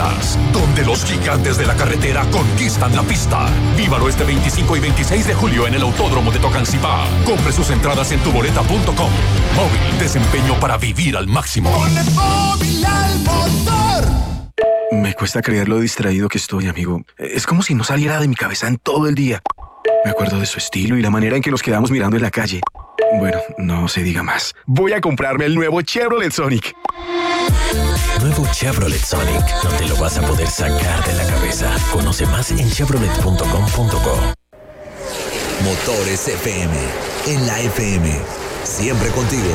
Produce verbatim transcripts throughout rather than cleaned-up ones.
Tractomulas, donde los gigantes de la carretera conquistan la pista. Vívalo este veinticinco y veintiséis de julio en el Autódromo de Tocancipá. Compre sus entradas en tu boleta punto com. Móvil, desempeño para vivir al máximo. Ponle móvil al motor. Me cuesta creer lo distraído que estoy, amigo. Es como si no saliera de mi cabeza en todo el día. Me acuerdo de su estilo y la manera en que nos quedamos mirando en la calle. Bueno, no se diga más. Voy a comprarme el nuevo Chevrolet Sonic. Nuevo Chevrolet Sonic. No te lo vas a poder sacar de la cabeza. Conoce más en chevrolet punto com punto co. Motores F M. En la F M. Siempre contigo.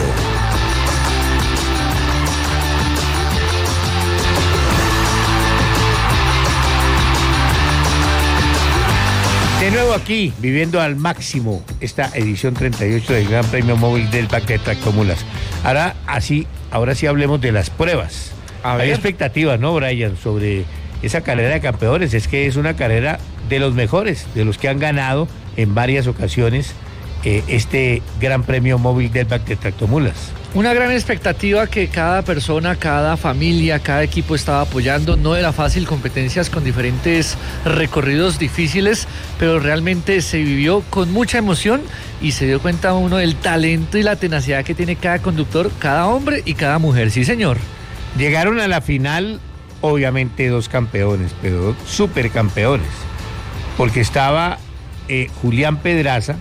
De nuevo aquí, viviendo al máximo esta edición treinta y ocho del Gran Premio Móvil del Parque de Tractomulas. Ahora, así, ahora sí hablemos de las pruebas. Hay expectativas, ¿no, Brian, sobre esa carrera de campeones? Es que es una carrera de los mejores, de los que han ganado en varias ocasiones eh, este Gran Premio Móvil del Parque de Tractomulas. Una gran expectativa que cada persona, cada familia, cada equipo estaba apoyando. No era fácil, competencias con diferentes recorridos difíciles, pero realmente se vivió con mucha emoción y se dio cuenta uno del talento y la tenacidad que tiene cada conductor, cada hombre y cada mujer. Sí, señor. Llegaron a la final, obviamente, dos campeones, pero dos supercampeones, porque estaba eh, Julián Pedraza,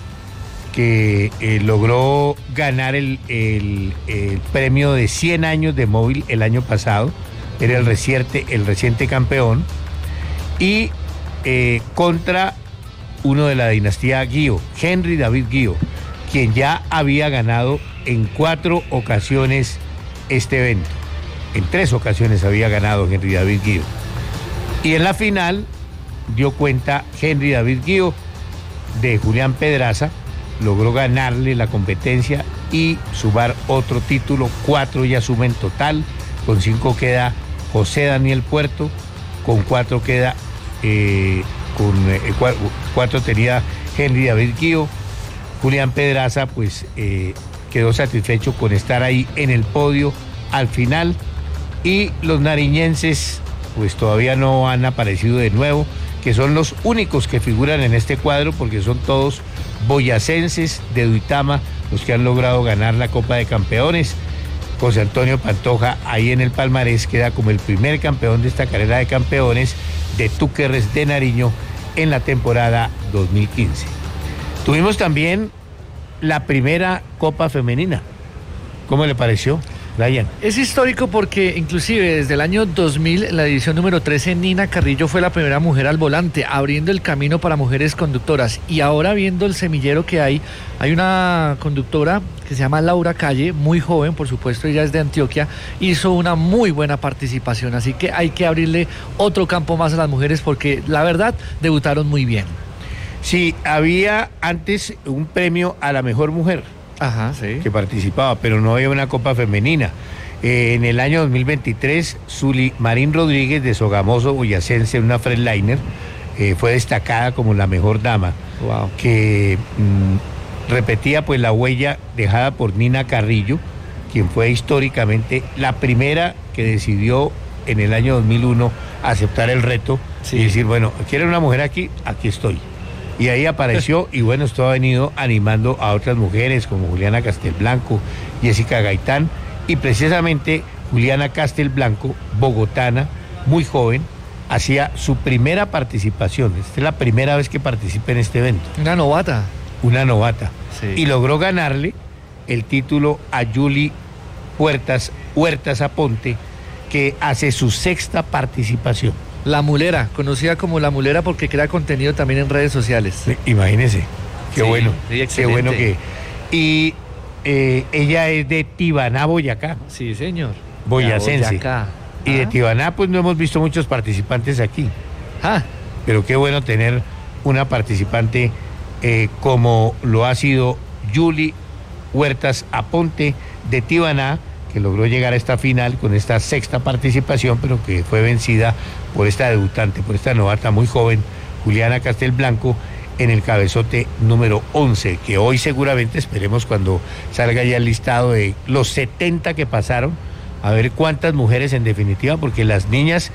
que eh, logró ganar el, el, el premio de cien años de móvil el año pasado, era el reciente, el reciente campeón, y eh, contra uno de la dinastía Guío, Henry David Guío, quien ya había ganado en cuatro ocasiones este evento. En tres ocasiones había ganado Henry David Guío. Y en la final dio cuenta Henry David Guío de Julián Pedraza, logró ganarle la competencia y sumar otro título. Cuatro ya suma en total. Con cinco queda José Daniel Puerto, con cuatro queda eh, con eh, cuatro, cuatro tenía Henry David Guío. Julián Pedraza pues eh, quedó satisfecho con estar ahí en el podio al final, y los nariñenses pues todavía no han aparecido de nuevo, que son los únicos que figuran en este cuadro, porque son todos boyacenses de Duitama los que han logrado ganar la Copa de Campeones. José Antonio Pantoja ahí en el palmarés queda como el primer campeón de esta carrera de campeones de Túquerres de Nariño en la temporada dos mil quince. Tuvimos también la primera Copa Femenina. ¿Cómo le pareció, Brian? Es histórico porque inclusive desde el año dos mil, en la edición número trece, Nina Carrillo fue la primera mujer al volante, abriendo el camino para mujeres conductoras. Y ahora, viendo el semillero que hay, hay una conductora que se llama Laura Calle, muy joven, por supuesto, ella es de Antioquia, hizo una muy buena participación, así que hay que abrirle otro campo más a las mujeres porque la verdad debutaron muy bien. Sí, había antes un premio a la mejor mujer. Ajá, sí. Que participaba, pero no había una Copa Femenina. Eh, en el año dos mil veintitrés, Zuli Marín Rodríguez de Sogamoso, boyacense, una Freightliner, eh, fue destacada como la mejor dama. Wow. Que mmm, repetía pues la huella dejada por Nina Carrillo, quien fue históricamente la primera que decidió en el año dos mil uno aceptar el reto, sí, y decir, bueno, ¿quieren una mujer aquí? Aquí estoy. Y ahí apareció, y bueno, esto ha venido animando a otras mujeres como Juliana Castelblanco, Jessica Gaitán, y precisamente Juliana Castelblanco, bogotana, muy joven, hacía su primera participación. Esta es la primera vez que participa en este evento. Una novata. Una novata. Sí. Y logró ganarle el título a Julie Huertas, Huertas Aponte, que hace su sexta participación. La Mulera, conocida como La Mulera porque crea contenido también en redes sociales. Imagínese, qué sí, bueno, sí, qué bueno que... Y eh, ella es de Tibaná, Boyacá. Sí, señor. Boyacense. Boyacá. Y de Tibaná, pues no hemos visto muchos participantes aquí. Ah. Pero qué bueno tener una participante eh, como lo ha sido Julie Huertas Aponte de Tibaná, que logró llegar a esta final con esta sexta participación, pero que fue vencida por esta debutante, por esta novata muy joven, Juliana Castelblanco, en el cabezote número once, que hoy seguramente esperemos cuando salga ya el listado de los setenta que pasaron, a ver cuántas mujeres en definitiva, porque las niñas